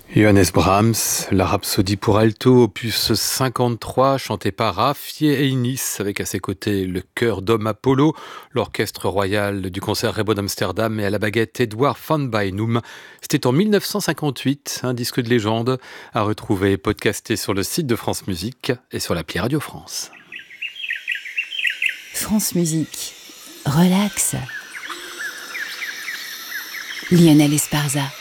Johannes Brahms, la Rhapsodie pour alto, opus 53, chanté par Raffi Einis, avec à ses côtés le chœur Dom Apollo, l'orchestre royal du Concertgebouw d'Amsterdam et à la baguette Edouard van Beinum. C'était en 1958, un disque de légende à retrouver et podcasté sur le site de France Musique et sur l'appli Radio France. France Musique, relax. Lionel Esparza.